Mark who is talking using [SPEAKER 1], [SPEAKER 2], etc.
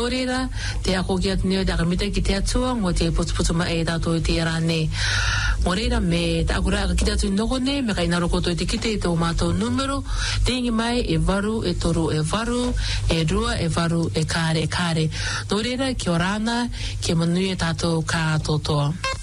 [SPEAKER 1] Orera, te ako giat neo da kamita ki te atua, ngo te putu e tato te rane. Orera me ta akura ki te atu nokone, me kai naro koto te kite tō mātou numero, te ingi mai e varu, e toru, e varu, e rua, e varu, e kare, e kare. Orera, ki o rana, ki manui e tato ka totoa.